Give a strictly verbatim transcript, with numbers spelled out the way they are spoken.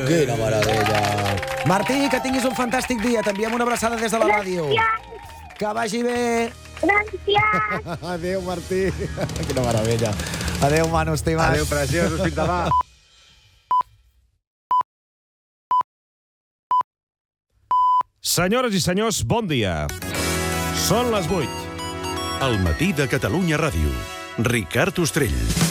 Quina meravella. Martí, que tinguis un fantàstic dia. T'enviem una abraçada des de la ràdio. Que vagi bé. Gràcies. Adéu, Martí. Quina meravella. Adéu, Manu, estimat. Adéu, preciosos. Fins demà. Senyores i senyors, bon dia. Són les vuit. El matí de Catalunya Ràdio. Ricard Ostrell.